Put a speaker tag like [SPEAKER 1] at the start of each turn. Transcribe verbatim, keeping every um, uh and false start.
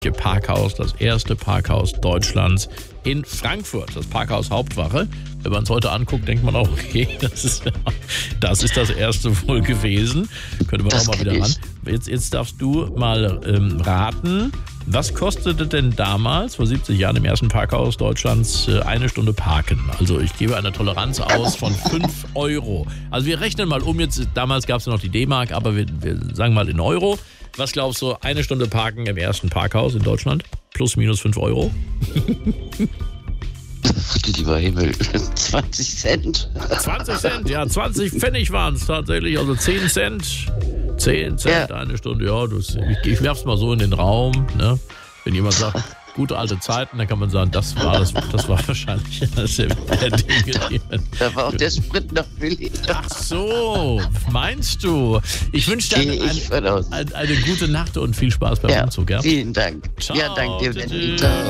[SPEAKER 1] Parkhaus, das erste Parkhaus Deutschlands in Frankfurt, das Parkhaus Hauptwache. Wenn man es heute anguckt, denkt man auch, okay, das ist das, ist das erste wohl gewesen. Könnte man das auch mal wieder ran. Jetzt, jetzt darfst du mal ähm, raten, was kostete denn damals, vor siebzig Jahren, im ersten Parkhaus Deutschlands äh, eine Stunde Parken? Also ich gebe eine Toleranz aus von fünf Euro. Also wir rechnen mal um, jetzt damals gab es ja noch die D-Mark, aber wir, wir sagen mal in Euro. Was glaubst du, eine Stunde Parken im ersten Parkhaus in Deutschland? Plus, minus fünf Euro?
[SPEAKER 2] Lieber Himmel, zwanzig Cent.
[SPEAKER 1] zwanzig Cent, ja, zwanzig Pfennig waren es tatsächlich, also zehn Cent. zehn Cent ja. Eine Stunde, ja, das, ich, ich werf's mal so in den Raum, ne? Wenn jemand sagt, gute alte Zeiten, dann kann man sagen, das war das, das war wahrscheinlich das der Dinge.
[SPEAKER 2] Da war auch der Sprit noch billig.
[SPEAKER 1] Ach so, meinst du? Ich wünsche dir ein, ein, ein, eine gute Nacht und viel Spaß beim
[SPEAKER 2] ja,
[SPEAKER 1] Umzug. Ja?
[SPEAKER 2] Vielen Dank.
[SPEAKER 1] Ciao,
[SPEAKER 2] ja, danke dir.
[SPEAKER 1] tschüss.